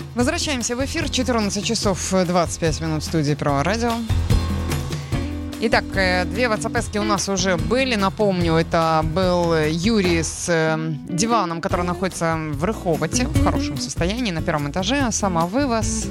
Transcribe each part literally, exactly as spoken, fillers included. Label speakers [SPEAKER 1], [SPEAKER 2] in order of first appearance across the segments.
[SPEAKER 1] Возвращаемся в эфир. четырнадцать часов двадцать пять минут в студии Про Радио. Итак, две ватсапески у нас уже были. Напомню, это был Юрий с диваном, который находится в Рыховоте, в хорошем состоянии, на первом этаже. Самовывоз.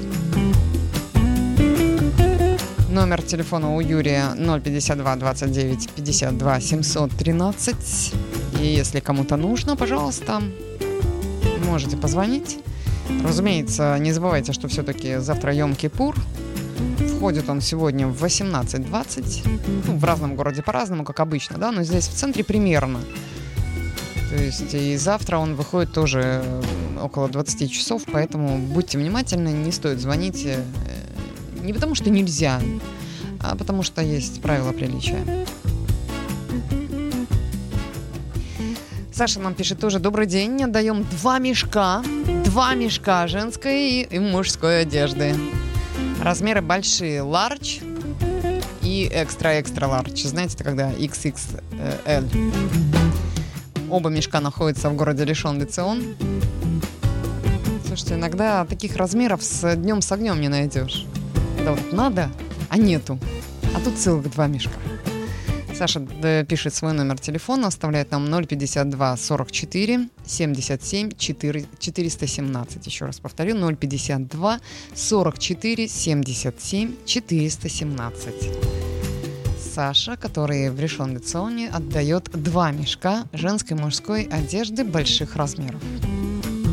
[SPEAKER 1] Номер телефона у Юрия ноль пятьдесят два двадцать девять пятьдесят два семьсот тринадцать. И если кому-то нужно, пожалуйста, можете позвонить. Разумеется, не забывайте, что все-таки завтра Йом-Кипур. Входит он сегодня в восемнадцать двадцать. Ну, в разном городе по-разному, как обычно, да, но здесь в центре примерно. То есть и завтра он выходит тоже около двадцати часов, поэтому будьте внимательны, не стоит звонить. Не потому что нельзя, а потому что есть правила приличия. Саша нам пишет тоже: добрый день, отдаем два мешка, два мешка женской и мужской одежды. Размеры большие, large и экстра-экстра large. Знаете, это когда икс икс эль. Оба мешка находятся в городе Лишон-де-Цион. Слушайте, иногда таких размеров с днем с огнем не найдешь. Когда вот надо, а нету. А тут целых два мешка. Саша пишет свой номер телефона, оставляет нам ноль пятьдесят два сорок четыре семьдесят семь четыреста семнадцать. Еще раз повторю, ноль пятьдесят два сорок четыре семьдесят семь четыреста семнадцать. Саша, который в Ришон-ле-Ционе, отдает два мешка женской и мужской одежды больших размеров.